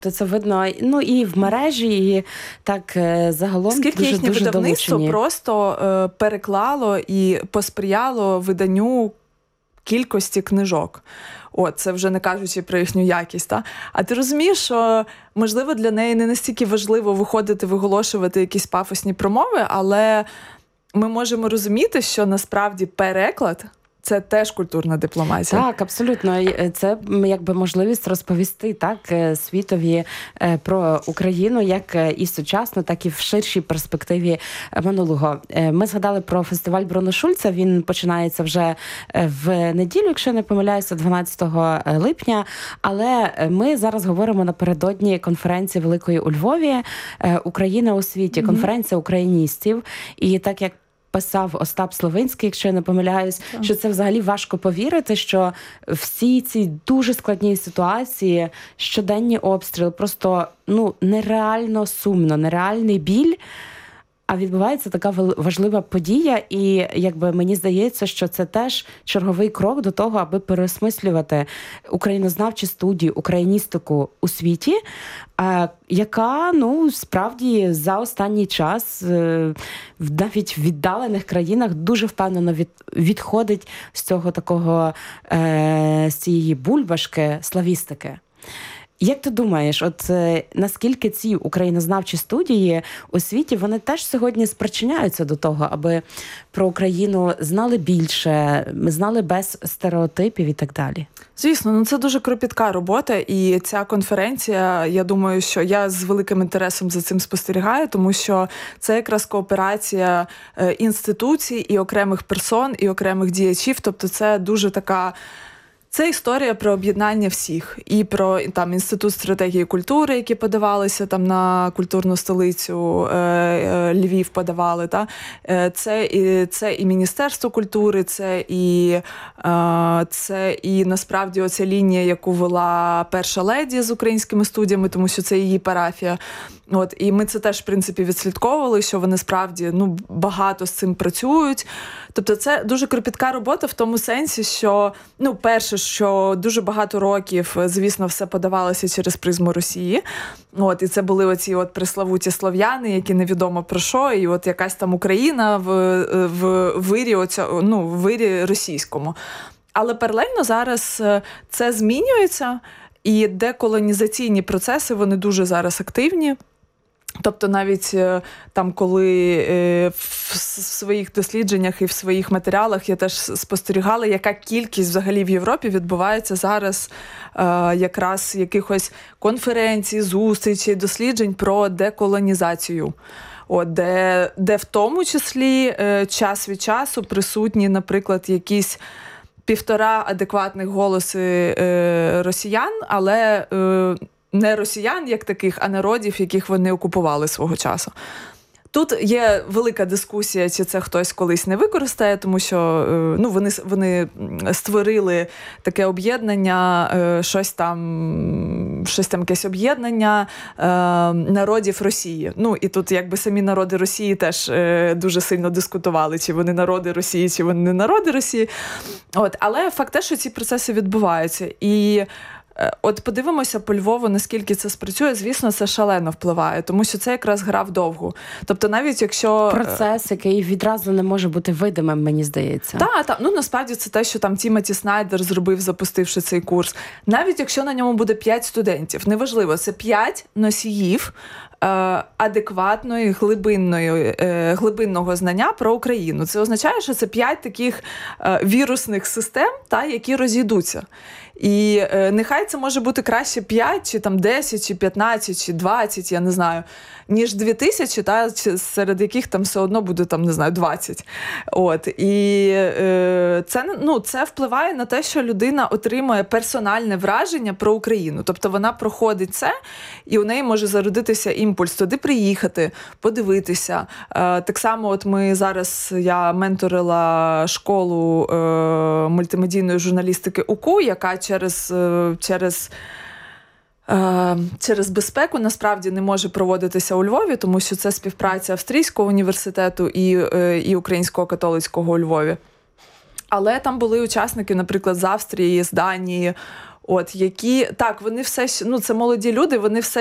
То це видно, ну, і в мережі, і так загалом скільки їхнє дуже видавництво долучені. просто переклало і посприяло виданню кількості книжок. Це вже не кажучи про їхню якість. Та? А ти розумієш, що, можливо, для неї не настільки важливо виходити, виголошувати якісь пафосні промови, але ми можемо розуміти, що насправді переклад – це теж культурна дипломатія. Так, абсолютно. Це якби можливість розповісти так світові про Україну як і сучасно, так і в ширшій перспективі минулого. Ми згадали про фестиваль Бруно Шульца. Він починається вже в неділю, якщо я не помиляюся, 12 липня. Але ми зараз говоримо напередодні конференції великої у Львові «Україна у світі», конференція україністів. І так як писав Остап Словинський, якщо я не помиляюсь, що це взагалі важко повірити, що всі ці дуже складні ситуації, щоденні обстріли, просто нереально сумно, нереальний біль, а відбувається така важлива подія, і якби мені здається, що це теж черговий крок до того, аби переосмислювати українознавчі студії, україністику у світі, яка, справді, за останній час навіть в віддалених країнах дуже впевнено відходить з цього такого, з цієї бульбашки славістики. Як ти думаєш, наскільки ці українознавчі студії у світі, вони теж сьогодні спричиняються до того, аби про Україну знали більше, знали без стереотипів і так далі? Звісно, це дуже кропітка робота, і ця конференція, я думаю, що я з великим інтересом за цим спостерігаю, тому що це якраз кооперація інституцій і окремих персон, і окремих діячів, тобто це дуже така... Це історія про об'єднання всіх. І про Інститут стратегії культури, які подавалися на культурну столицю, Львів подавали. Це і Міністерство культури, це і насправді оця лінія, яку вела перша леді з українськими студіями, тому що це її парафія. І ми це теж, в принципі, відслідковували, що вони справді багато з цим працюють. Тобто це дуже кропітка робота в тому сенсі, що, перше, що дуже багато років, звісно, все подавалося через призму Росії. І це були оці преславуті слов'яни, які невідомо про що, і якась там Україна в вирі російському. Але паралельно зараз це змінюється, і деколонізаційні процеси, вони дуже зараз активні. Тобто навіть коли в своїх дослідженнях і в своїх матеріалах я теж спостерігала, яка кількість взагалі в Європі відбувається зараз якраз якихось конференцій, зустрічей, досліджень про деколонізацію. Де в тому числі час від часу присутні, наприклад, якісь 1,5 адекватних голоси росіян, але не росіян як таких, а народів, яких вони окупували свого часу. Тут є велика дискусія, чи це хтось колись не використає, тому що вони створили таке об'єднання, щось там якесь об'єднання народів Росії. І тут якби самі народи Росії теж дуже сильно дискутували, чи вони народи Росії, чи вони не народи Росії. Але факт те, що ці процеси відбуваються. І подивимося по Львову, наскільки це спрацює. Звісно, це шалено впливає, тому що це якраз гра вдовгу. Тобто навіть якщо... Процес, який відразу не може бути видимим, мені здається. Так. Насправді це те, що Тімоті Снайдер зробив, запустивши цей курс. Навіть якщо на ньому буде 5 студентів, неважливо, це 5 носіїв адекватної, глибинного знання про Україну. Це означає, що це 5 таких вірусних систем, які розійдуться. І нехай це може бути краще 5, чи 10, чи 15, чи 20, я не знаю, ніж 2000, серед яких все одно буде 20. І це впливає на те, що людина отримує персональне враження про Україну. Тобто вона проходить це, і у неї може зародитися імпульс туди приїхати, подивитися. Так само я менторила школу мультимедійної журналістики УКУ, яка через безпеку насправді не може проводитися у Львові, тому що це співпраця Австрійського університету і Українського католицького у Львові. Але там були учасники, наприклад, з Австрії, з Данії. От які так, вони все ну це молоді люди, вони все